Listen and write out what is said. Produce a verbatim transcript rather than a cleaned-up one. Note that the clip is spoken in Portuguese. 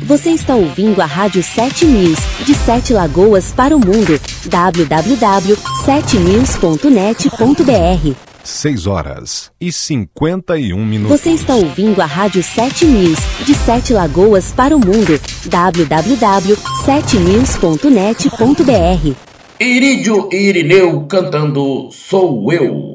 Você está ouvindo a Rádio sete News, de Sete Lagoas para o mundo. w w w ponto sete news ponto net ponto b r. seis horas e cinquenta e um minutos. Você está ouvindo a Rádio sete News, de Sete Lagoas para o mundo. w w w ponto sete news ponto net ponto b r. Irídio e Irineu cantando Sou Eu.